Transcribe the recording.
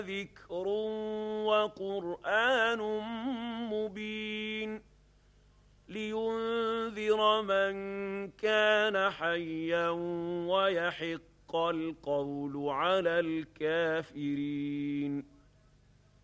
ذكر وقرآن مبين لينذر من كان حيا ويحق القول على الكافرين.